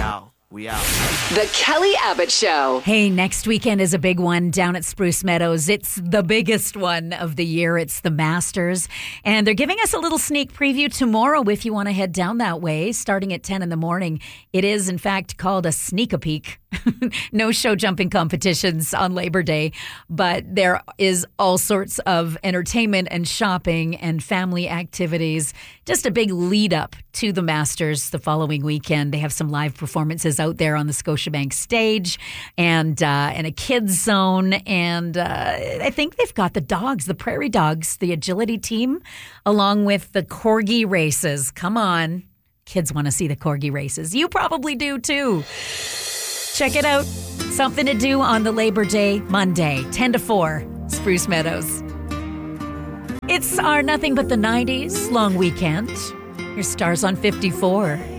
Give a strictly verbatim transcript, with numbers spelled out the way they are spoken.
out. We out. The Kelly Abbott Show. Hey, next weekend is a big one down at Spruce Meadows. It's the biggest one of the year. It's the Masters. And they're giving us a little sneak preview tomorrow if you want to head down that way, starting at ten in the morning. It is, in fact, called a sneak-a-peek. No show jumping competitions on Labor Day, but there is all sorts of entertainment and shopping and family activities. Just a big lead up to the Masters the following weekend. They have some live performances out there on the Scotiabank stage and uh, and a kids zone. And uh, I think they've got the dogs, the prairie dogs, the agility team, along with the corgi races. Come on. Kids want to see the corgi races. You probably do too. Check it out. Something to do on the Labor Day Monday, ten to four, Spruce Meadows. It's our Nothing But the nineties long weekend. Your Stars on fifty-four.